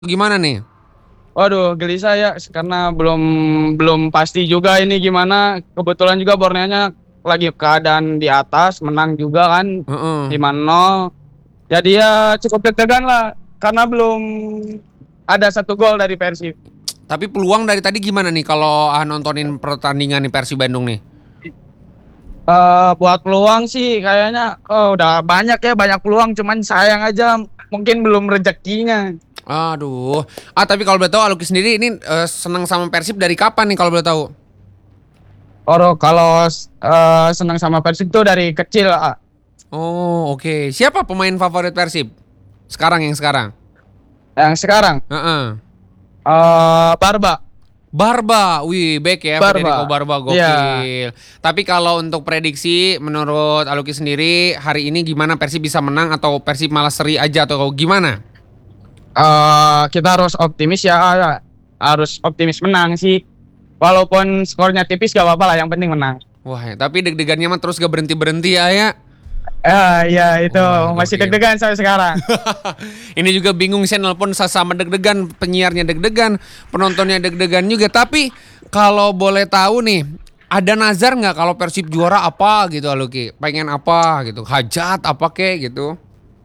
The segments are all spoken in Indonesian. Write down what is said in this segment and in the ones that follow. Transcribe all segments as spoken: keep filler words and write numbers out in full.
Gimana nih? Waduh, gelisah ya karena belum belum pasti juga ini gimana. Kebetulan juga Borneonya lagi keadaan di atas, menang juga kan Heeh. lima nol. Jadi ya cukup deg-degan lah karena belum ada satu gol dari Persib. Tapi peluang dari tadi gimana nih kalau ah, nontonin pertandingan nih Persib Bandung nih? Eee, buat peluang sih kayaknya, oh udah banyak ya, banyak peluang cuman sayang aja mungkin belum rezekinya. Aduh. Ah tapi kalau boleh tahu Aluki sendiri ini eh, senang sama Persib dari kapan nih kalau boleh tahu? Oro kalau s eee, senang sama Persib tuh dari kecil, A. Oh oke. Siapa pemain favorit Persib? Sekarang yang sekarang? Yang sekarang, Heeh. eee, Barba. Barba, wih back ya Federico Barba, Barba iya. gokil. Tapi kalau untuk prediksi menurut Aluki sendiri hari ini gimana Persib bisa menang atau Persib malah seri aja atau gimana? Eee, kita harus optimis ya, harus optimis menang sih. Walaupun skornya tipis gak apa-apa lah, yang penting menang. Wah, ya, tapi deg-degannya mah terus gak berhenti-berhenti ya ya. Ah, iya itu Wah, masih gokil. deg-degan sampai sekarang. Ini juga bingung saya nelpon sama deg-degan, penyiarnya deg-degan, penontonnya deg-degan juga. Tapi kalau boleh tahu nih, ada nazar nggak kalau Persib juara apa gitu Aluki? Pengen apa gitu? Hajat apa kek gitu?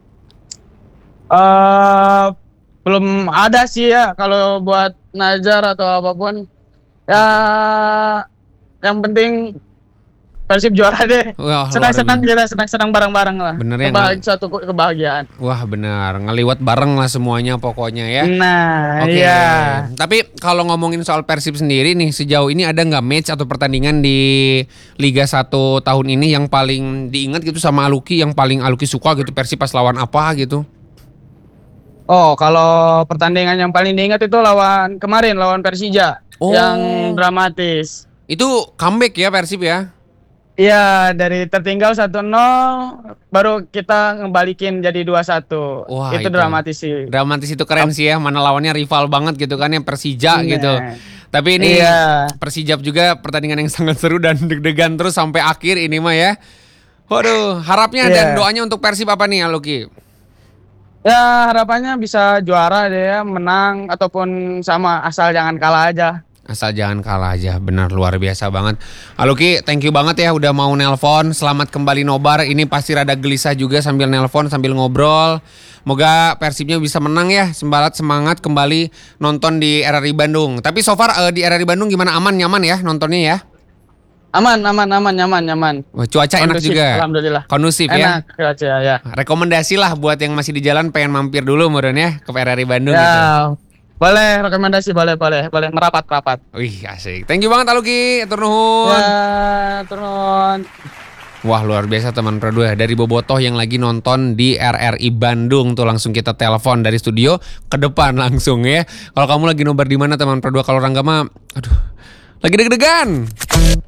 Eee, belum ada sih ya kalau buat nazar atau apapun. Ya yang penting Persib juara deh. Wah luar Senang-senang biasa. kita senang-senang bareng-bareng lah. Bener ya nggak? Kebah suatu kebahagiaan. Wah benar, ngeliwat bareng lah semuanya pokoknya ya. Nah, Oke, iya. tapi kalau ngomongin soal Persib sendiri nih, sejauh ini ada nggak match atau pertandingan di Liga satu tahun ini yang paling diingat gitu sama Aluki, yang paling Aluki suka gitu Persib pas lawan apa gitu? Oh, kalau pertandingan yang paling diingat itu lawan kemarin, lawan Persija, yang Oh, dramatis. itu comeback ya Persib ya? Iya, dari tertinggal satu nol baru kita ngebalikin jadi dua satu. Wah Itu itu, dramatis sih. dramatis itu keren Ap sih ya, mana lawannya rival banget gitu kan yang Persija gitu. Nah, Tapi ini iya, Persijap juga pertandingan yang sangat seru dan deg-degan terus sampai akhir ini mah ya. Waduh, harapnya dan iya. doanya untuk Persib apa nih Aluki? Ya harapannya bisa juara deh ya, menang ataupun sama asal jangan kalah aja. Asal jangan kalah aja, benar luar biasa banget. Aluki, thank you banget ya udah mau nelpon. Selamat kembali nobar. Ini pasti rada gelisah juga sambil nelpon, sambil ngobrol. Moga Persibnya bisa menang ya. Sembalat semangat kembali nonton di R R I Bandung. Tapi so far eh, di R R I Bandung gimana, aman nyaman ya nontonnya ya? Aman aman aman, nyaman nyaman. Wah, cuaca enak Kondusif, juga. alhamdulillah. Kondusif ya. Enak cuaca ya. Rekomendasi lah buat yang masih di jalan pengen mampir dulu meureun ya ke R R I Bandung gitu. Ya, boleh rekomendasi, boleh boleh boleh merapat-rapat. Wih, asik. Thank you banget Aluki. Atur nuhun. Ya, turun. Wah luar biasa teman Pro dua dari Bobotoh yang lagi nonton di R R I Bandung tuh langsung kita telepon dari studio ke depan langsung ya. Kalau kamu lagi nobar di mana teman Pro dua, kalau Rangga mah aduh lagi deg-degan.